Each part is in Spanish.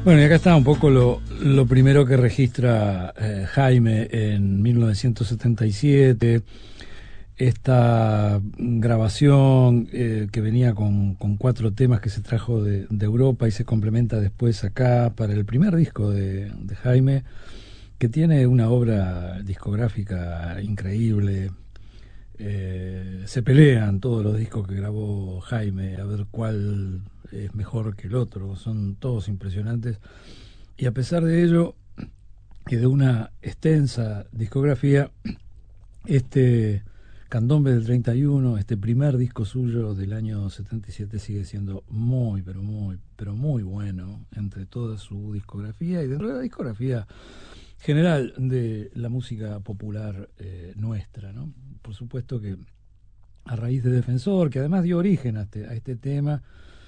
Bueno, y acá está un poco lo primero que registra Jaime en 1977, esta grabación que venía con 4 temas que se trajo de Europa y se complementa después acá para el primer disco de Jaime, que tiene una obra discográfica increíble. Se pelean todos los discos que grabó Jaime a ver cuál es mejor que el otro, son todos impresionantes, y a pesar de ello y de una extensa discografía, este Candombe del 31, este primer disco suyo del año 77, sigue siendo muy, pero muy bueno entre toda su discografía y dentro de la discografía general de la música popular nuestra, ¿no? Por supuesto que a raíz de Defensor, que además dio origen a este tema,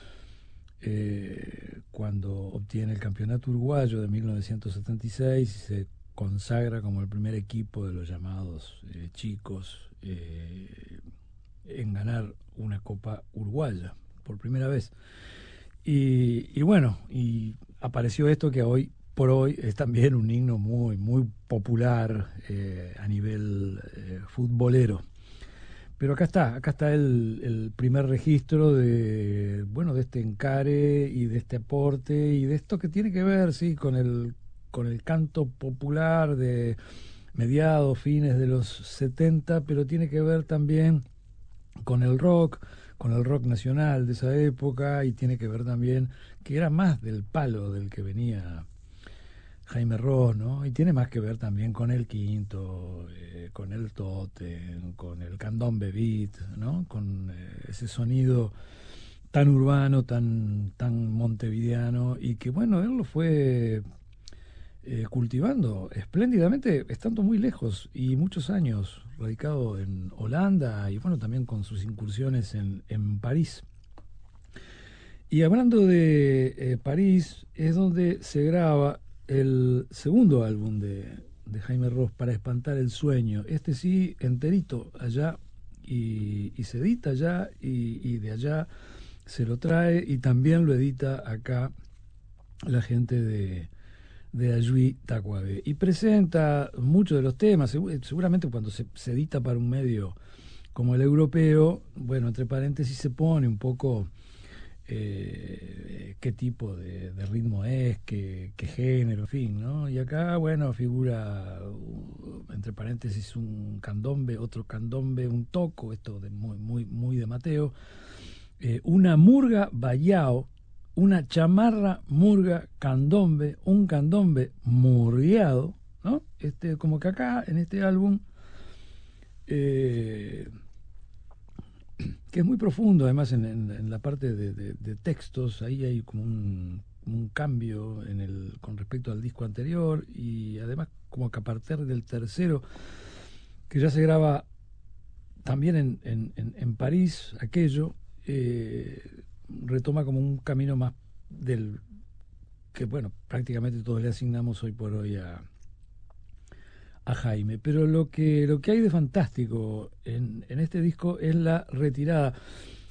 cuando obtiene el campeonato uruguayo de 1976 y se consagra como el primer equipo de los llamados chicos en ganar una Copa Uruguaya por primera vez. Y bueno, y apareció esto que hoy por hoy es también un himno muy popular a nivel futbolero. Pero acá está el primer registro de, bueno, de este encare y de este aporte y de esto que tiene que ver, sí, con el canto popular de mediados, fines de los 70, pero tiene que ver también con el rock nacional de esa época, y tiene que ver también que era más del palo del que venía Jaime Ross, ¿no? Y tiene más que ver también con el quinto, con el tote, con el candombe beat, ¿no? Con ese sonido tan urbano, tan montevideano, y que bueno, él lo fue cultivando espléndidamente, estando muy lejos y muchos años radicado en Holanda, y bueno, también con sus incursiones en París. Y hablando de París, es donde se graba el segundo álbum de Jaime Ross, Para espantar el sueño. Este sí, enterito allá, y se edita allá, y de allá se lo trae y también lo edita acá la gente de Ayui Tacuabe. Y presenta muchos de los temas, seguramente cuando se edita para un medio como el europeo, bueno, entre paréntesis se pone un poco qué tipo de ritmo es, qué género, en fin, ¿no? Y acá, bueno, figura, entre paréntesis, un candombe, otro candombe, un toco, esto de muy de Mateo, una murga bayao, una chamarra murga candombe, un candombe murgueado, ¿no? Como que acá, en este álbum, que es muy profundo, además en la parte de textos, ahí hay como un cambio con respecto al disco anterior, y además como que a partir del tercero, que ya se graba también en París, aquello, retoma como un camino más del que, bueno, prácticamente todos le asignamos hoy por hoy a Jaime. Pero lo que hay de fantástico en este disco es la retirada.